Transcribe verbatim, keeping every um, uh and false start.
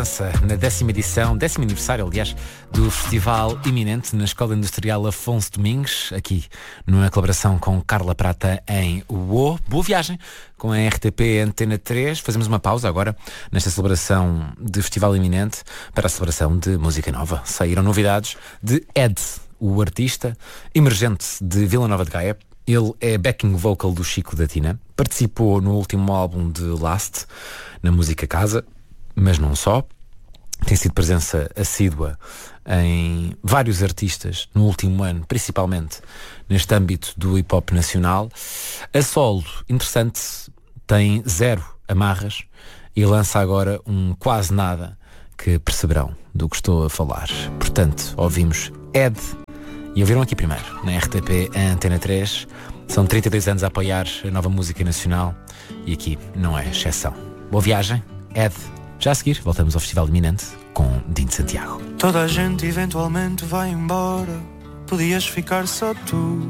Na décima edição, décimo aniversário, aliás, do Festival Iminente na Escola Industrial Afonso Domingos, aqui numa colaboração com Carla Prata em Uo. Boa viagem com a R T P Antena três. Fazemos uma pausa agora nesta celebração de Festival Iminente para a celebração de música nova. Saíram novidades de Ed, o artista emergente de Vila Nova de Gaia. Ele é backing vocal do Chico da Tina. Participou no último álbum de Last, na música Casa, mas não só. Tem sido presença assídua em vários artistas no último ano, principalmente neste âmbito do hip-hop nacional. A solo, interessante, tem zero amarras e lança agora um quase nada que perceberão do que estou a falar. Portanto, ouvimos Ed e ouviram aqui primeiro, na R T P Antena três. São trinta e dois anos a apoiar a nova música nacional e aqui não é exceção. Boa viagem, Ed. Já a seguir, voltamos ao Festival Iminente com Dino Santiago. Toda a gente eventualmente vai embora, podias ficar só tu.